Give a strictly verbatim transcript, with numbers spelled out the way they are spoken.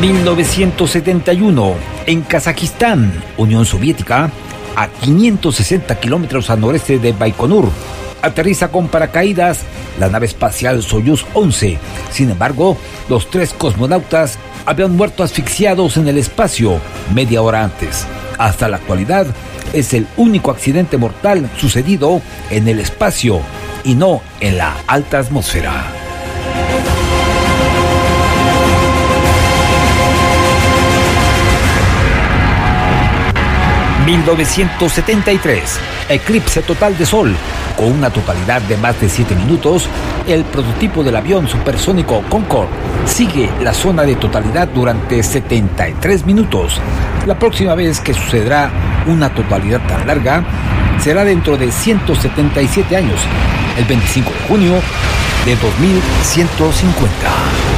mil novecientos setenta y uno, en Kazajistán, Unión Soviética, a quinientos sesenta kilómetros al noreste de Baikonur, aterriza con paracaídas la nave espacial Soyuz once. Sin embargo, los tres cosmonautas habían muerto asfixiados en el espacio media hora antes. Hasta la actualidad, es el único accidente mortal sucedido en el espacio y no en la alta atmósfera. mil novecientos setenta y tres, eclipse total de Sol. Con una totalidad de más de siete minutos, el prototipo del avión supersónico Concorde sigue la zona de totalidad durante setenta y tres minutos. La próxima vez que sucederá una totalidad tan larga será dentro de ciento setenta y siete años, el veinticinco de junio de dos mil ciento cincuenta.